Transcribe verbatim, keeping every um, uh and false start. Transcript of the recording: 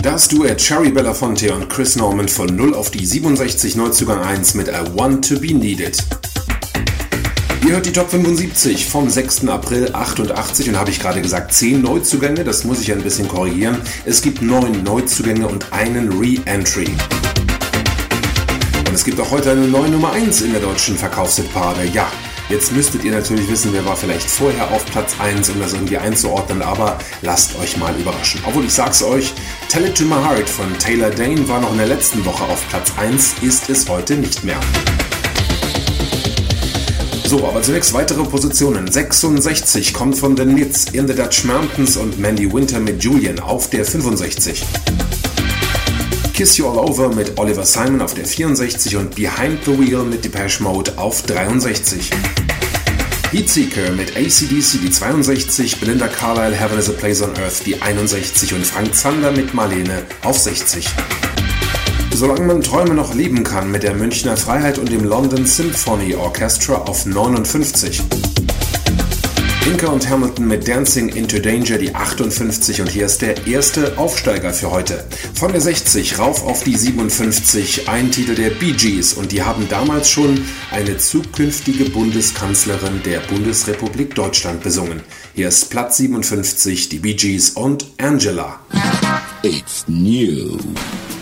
Das Duett Cherry Belafonte und Chris Norman von null auf die siebenundsechzig, Neuzugang eins mit I Want to Be Needed. Ihr hört die Top fünfundsiebzig vom sechsten April achtundachtzig und habe ich gerade gesagt zehn Neuzugänge, das muss ich ein bisschen korrigieren. Es gibt neun Neuzugänge und einen Re-Entry. Und es gibt auch heute eine neue Nummer eins in der deutschen Verkaufshitparade. Ja, jetzt müsstet ihr natürlich wissen, wer war vielleicht vorher auf Platz eins, um das irgendwie einzuordnen, aber lasst euch mal überraschen. Obwohl, ich sag's euch, Tell It To My Heart von Taylor Dayne war noch in der letzten Woche auf Platz eins, ist es heute nicht mehr. So, aber zunächst weitere Positionen. sechsundsechzig kommt von The Nits, In the Dutch Mountains und Mandy Winter mit Julian auf der fünfundsechzig. Kiss You All Over mit Oliver Simon auf der vierundsechzig und Behind the Wheel mit Depeche Mode auf dreiundsechzig. Heatseeker mit A C D C die zweiundsechzig, Belinda Carlisle Heaven is a Place on Earth die einundsechzig und Frank Zander mit Marlene auf sechzig. Solange man Träume noch leben kann mit der Münchner Freiheit und dem London Symphony Orchestra auf neunundfünfzig. Inca und Hamilton mit Dancing into Danger die achtundfünfzig und hier ist der erste Aufsteiger für heute. Von der sechzig rauf auf die siebenundfünfzig, ein Titel der Bee Gees und die haben damals schon eine zukünftige Bundeskanzlerin der Bundesrepublik Deutschland besungen. Hier ist Platz siebenundfünfzig, die Bee Gees und Angela. It's new.